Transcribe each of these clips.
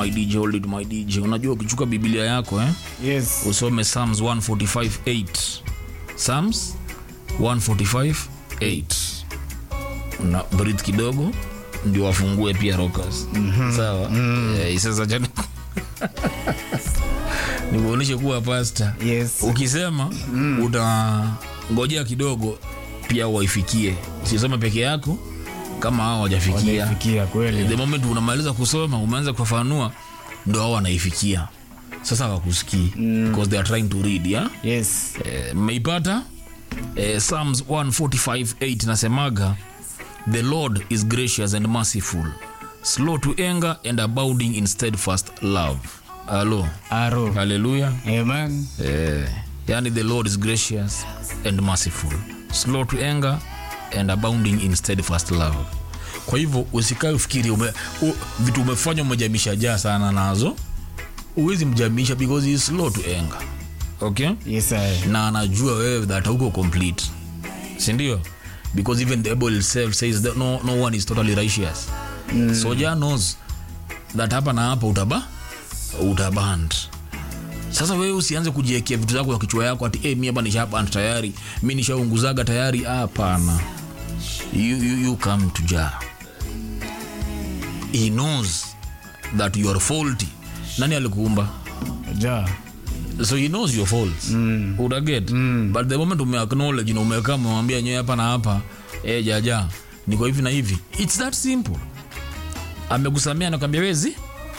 my DJ, hold it my DJ. Unajua ukichukua Biblia yako Yes. usome Psalms 145:8. Psalms 145:8. Una breathe kidogo ndio wafungue pia rockers. Sawa? Sasa jana nikuoneshe kuwa pastor. Yes. Ukisema utangojea kidogo pia waifikie. Usisome peke yako kama hao hawajafikia. Wanafikia kweli. The moment unamaliza kusoma umeanza kufafanua ndio hao wanaifikia. Sasa hawakusikii because they are trying to read, yeah? Yes. Mmeipata? Psalms 145:8 nasemaga, the Lord is gracious and merciful, slow to anger and abounding in steadfast love. Hello. Aro. Hallelujah. Amen. Yani the Lord is gracious and merciful, slow to anger and abounding in steadfast love. Kwa hivyo usikae ufikiri vitu umefanya umejamisha jaa sana nazo. Uwezi mjamisha because he is slow to anger. Okay? Yes, I. Na anajua wewe that uko complete. Si ndio? Because even the Bible itself says that no one is totally righteous. So Jah knows that hapa na hapa utaband. Sasa wewe usianze kujiwekea vitu zako kwa kichwa yako ati mimi hapa nishapanda tayari, mimi nishaunguzaga tayari. Hapana. You come to Jah. He knows that you are faulty. Nani alikuumba? Jah. So he knows your faults. Utaget. But the moment ume-acknowledge na umekaa mwambia nyewe hapa na hapa, Jaja, niko hivi na hivi. It's that simple. Amekusamea na kwambia wezi?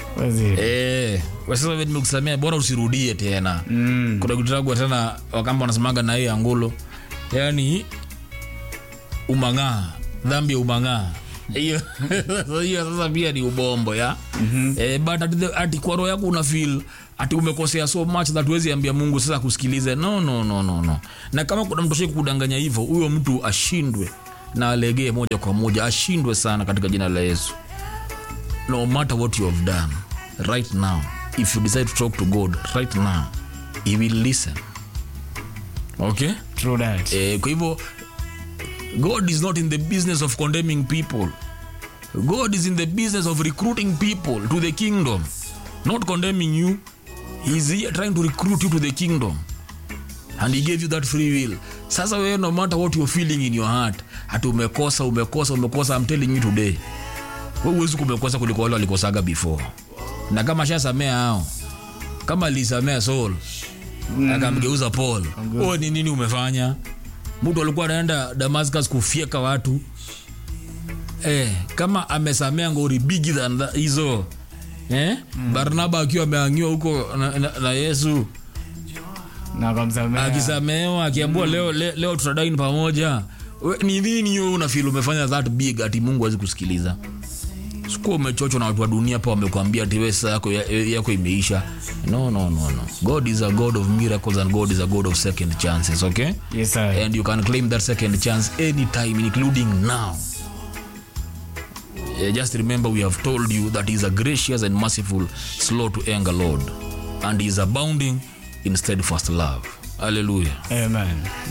Sasa wewe nimekusamea bora usirudie tena. Kuna kutagwa tena wakamba wanasemaga na yeye angulo. Yaani umang'aa, dhambi ya umang'aa. Hiyo sasa pia ni ubombo ya. But ati kwa roho yako una feel ati umekosea so much that huwezi ambia Mungu sasa kusikilize. No. Na kama kuna mtu shiki kudanganya hivyo, huyo mtu ashindwe na alegee moja kwa moja, ashindwe sana katika jina la Yesu. No matter what you have done right now, if you decide to talk to God right now, he will listen. Okay? True that. Kwa hivyo God is not in the business of condemning people. God is in the business of recruiting people to the kingdom, not condemning you. He's here trying to recruit you to the kingdom, and he gave you that free will. Sasa wewe, no matter what you're feeling in your heart, hata umekosa, I'm telling you today, wewe huwezi kumekosa kuliko wale walikosaga before. Na kama shasamea hao, kama alisamea Saul akamgeuza Paul, ni nini umefanya? Mtu alikuwa anaenda Damascus kufieka watu. Kama amesamea ngori bigger than hizo. Barnaba akiwa ameangiwa huko na Yesu. Na akamsamea. Akisamewa, akiambiwa leo tutadine pamoja. Ni nini hiyo una feel umefanya that big ati Mungu hawezi kusikiliza? Sikuwa umechocho na watu wa dunia hapa wamekuambia ati wewe saa yako imeisha. No. God is a God of miracles and God is a God of second chances, okay? Yes, sir. And you can claim that second chance anytime, including now. Just remember, we have told you that he is a gracious and merciful, slow to anger Lord, and he is abounding in steadfast love. Hallelujah. Amen.